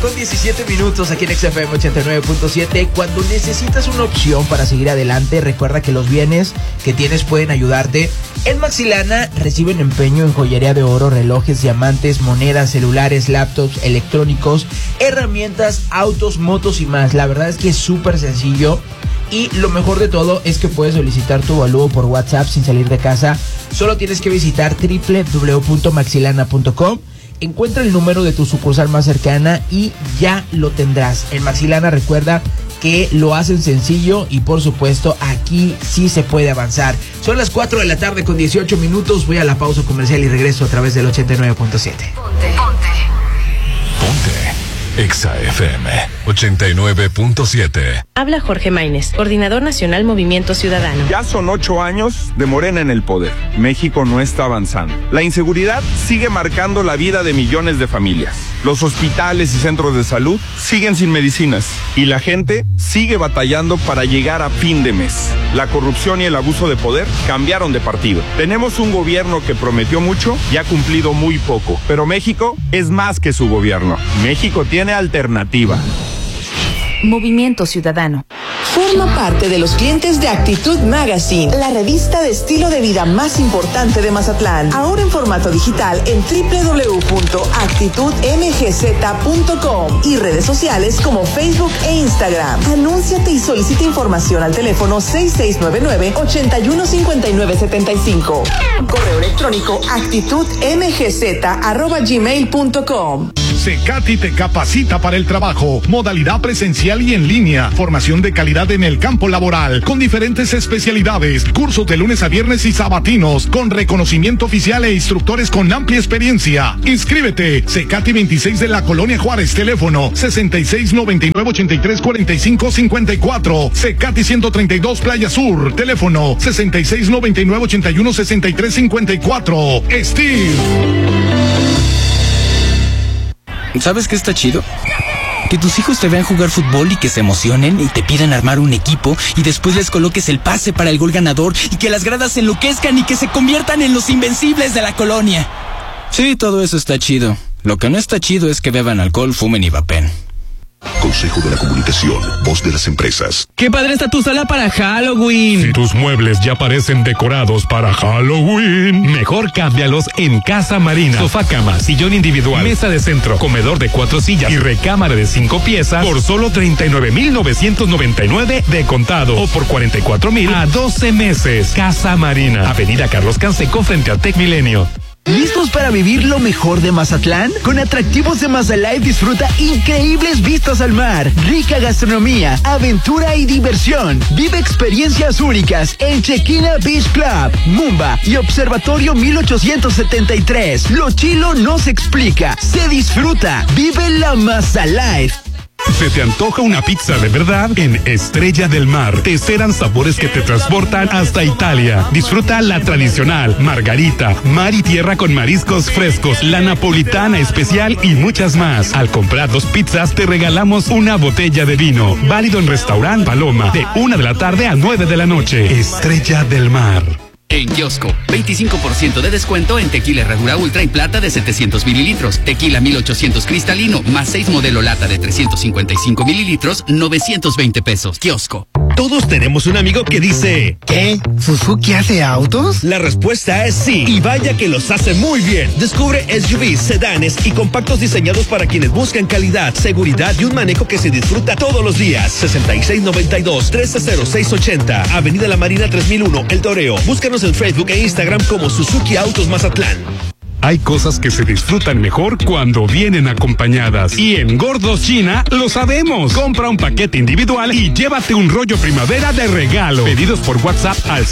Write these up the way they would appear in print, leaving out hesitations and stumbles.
con 17 minutos aquí en XFM 89.7. Cuando necesitas una opción para seguir adelante, recuerda que los bienes que tienes pueden ayudarte. En Maxilana reciben empeño en joyería de oro, relojes, diamantes, monedas, celulares, laptops, electrónicos, herramientas, autos, motos y más. La verdad es que es súper sencillo. Y lo mejor de todo es que puedes solicitar tu avalúo por WhatsApp sin salir de casa. Solo tienes que visitar www.maxilana.com. Encuentra el número de tu sucursal más cercana y ya lo tendrás. En Maxilana recuerda que lo hacen sencillo y por supuesto aquí sí se puede avanzar. Son las 4 de la tarde con 18 minutos. Voy a la pausa comercial y regreso a través del 89.7. Ponte. Exa FM 89.7. Habla Jorge Maínez, coordinador nacional Movimiento Ciudadano. Ya son 8 años de Morena en el poder. México no está avanzando. La inseguridad sigue marcando la vida de millones de familias. Los hospitales y centros de salud siguen sin medicinas. Y la gente sigue batallando para llegar a fin de mes. La corrupción y el abuso de poder cambiaron de partido. Tenemos un gobierno que prometió mucho y ha cumplido muy poco. Pero México es más que su gobierno. México tiene alternativa. Movimiento Ciudadano. Forma parte de los clientes de Actitud Magazine, la revista de estilo de vida más importante de Mazatlán. Ahora en formato digital en www.actitudmgz.com y redes sociales como Facebook e Instagram. Anúnciate y solicita información al teléfono 6699-815975. Correo electrónico actitudmgz@gmail.com. Secati te capacita para el trabajo, modalidad presencial y en línea, formación de calidad en el campo laboral, con diferentes especialidades, cursos de lunes a viernes y sabatinos, con reconocimiento oficial e instructores con amplia experiencia. Inscríbete, Secati 26 de la Colonia Juárez, teléfono 6699-834554, Secati 132 Playa Sur, teléfono 6699-816354. Steve. ¿Sabes qué está chido? Que tus hijos te vean jugar fútbol y que se emocionen y te pidan armar un equipo y después les coloques el pase para el gol ganador y que las gradas se enloquezcan y que se conviertan en los invencibles de la colonia. Sí, todo eso está chido. Lo que no está chido es que beban alcohol, fumen y vapen. Consejo de la Comunicación, voz de las empresas. ¡Qué padre está tu sala para Halloween! Si tus muebles ya parecen decorados para Halloween, mejor cámbialos en Casa Marina. Sofá cama, sillón individual, mesa de centro, comedor de 4 sillas y recámara de 5 piezas por solo 39,999 de contado o por 44,000 a 12 meses. Casa Marina, Avenida Carlos Canseco frente a Tec Milenio. ¿Listos para vivir lo mejor de Mazatlán? Con atractivos de Mazalife disfruta increíbles vistas al mar, rica gastronomía, aventura y diversión. Vive experiencias únicas en Chequina Beach Club, Mumba y Observatorio 1873. Lo chilo no se explica, se disfruta. Vive la Mazalife. ¿Se te antoja una pizza de verdad? En Estrella del Mar te esperan sabores que te transportan hasta Italia. Disfruta la tradicional, margarita, mar y tierra con mariscos frescos, la napolitana especial y muchas más. Al comprar 2 pizzas te regalamos una botella de vino. Válido en Restaurant Paloma de 1 de la tarde a 9 de la noche. Estrella del Mar. En Kiosco, 25% de descuento en tequila Herradura Ultra y Plata de 700 mililitros, tequila 1800 cristalino, más 6 modelo lata de 355 mililitros, 920 pesos. Kiosco. Todos tenemos un amigo que dice, ¿qué? ¿Suzuki hace autos? La respuesta es sí, y vaya que los hace muy bien. Descubre SUVs, sedanes y compactos diseñados para quienes buscan calidad, seguridad y un manejo que se disfruta todos los días. 6692-130680, Avenida La Marina 3001, El Toreo. Búscanos en Facebook e Instagram como Suzuki Autos Mazatlán. Hay cosas que se disfrutan mejor cuando vienen acompañadas. Y en Gordos China lo sabemos. Compra un paquete individual y llévate un rollo primavera de regalo. Pedidos por WhatsApp al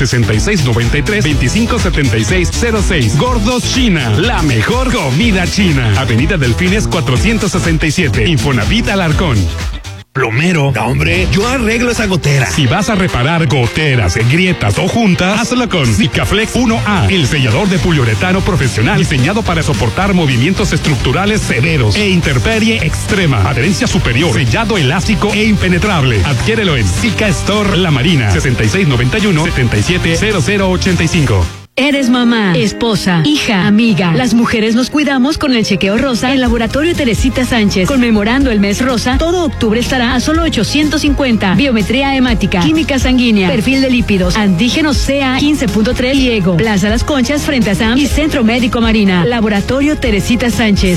6693-257606. Gordos China, la mejor comida china. Avenida Delfines 467. Infonavit Alarcón. Plomero, no, hombre, yo arreglo esa gotera. Si vas a reparar goteras, grietas o juntas, hazlo con Sikaflex 1A, el sellador de poliuretano profesional diseñado para soportar movimientos estructurales severos e intemperie extrema, adherencia superior, sellado elástico e impenetrable. Adquiérelo en Sika Store La Marina, 6691-770085. Eres mamá, esposa, hija, amiga. Las mujeres nos cuidamos con el chequeo rosa en Laboratorio Teresita Sánchez. Conmemorando el mes rosa, todo octubre estará a solo 850. Biometría hemática, química sanguínea, perfil de lípidos, antígenos CA 15.3 y ego. Plaza Las Conchas frente a SAM y Centro Médico Marina. Laboratorio Teresita Sánchez.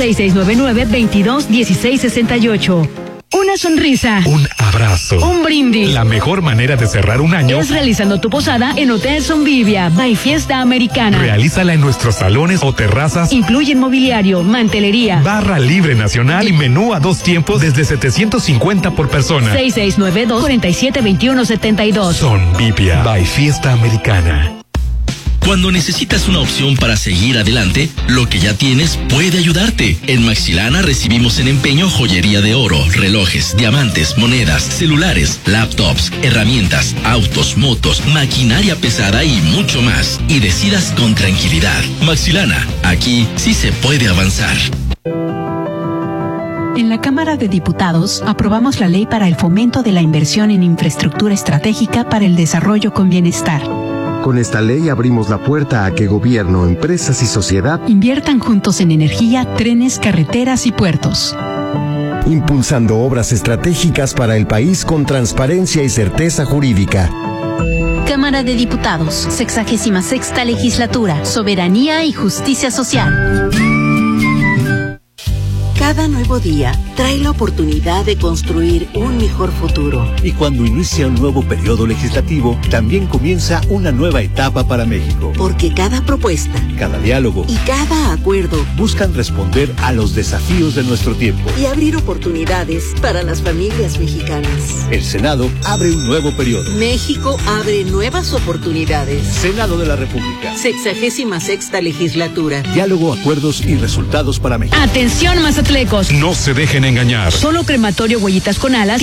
6699-221668. Una sonrisa. Un abrazo. Un brindis. La mejor manera de cerrar un año es realizando tu posada en Hotel Sonvivia by Fiesta Americana. Realízala en nuestros salones o terrazas. Incluye mobiliario, mantelería, barra libre nacional y menú a 2 tiempos desde 750 por persona. 6692-472172. Sonvivia by Fiesta Americana. Cuando necesitas una opción para seguir adelante, lo que ya tienes puede ayudarte. En Maxilana recibimos en empeño joyería de oro, relojes, diamantes, monedas, celulares, laptops, herramientas, autos, motos, maquinaria pesada y mucho más. Y decidas con tranquilidad. Maxilana, aquí sí se puede avanzar. En la Cámara de Diputados aprobamos la ley para el fomento de la inversión en infraestructura estratégica para el desarrollo con bienestar. Con esta ley abrimos la puerta a que gobierno, empresas y sociedad inviertan juntos en energía, trenes, carreteras y puertos. Impulsando obras estratégicas para el país con transparencia y certeza jurídica. Cámara de Diputados, 66ª Legislatura, Soberanía y Justicia Social. Cada nuevo día trae la oportunidad de construir un mejor futuro. Y cuando inicia un nuevo periodo legislativo, también comienza una nueva etapa para México. Porque cada propuesta, cada diálogo y cada acuerdo buscan responder a los desafíos de nuestro tiempo y abrir oportunidades para las familias mexicanas. El Senado abre un nuevo periodo. México abre nuevas oportunidades. Senado de la República. 66ª Legislatura. Diálogo, acuerdos y resultados para México. Atención, Mazatlecos. No se dejen engañar. Solo Crematorio Huellitas con Alas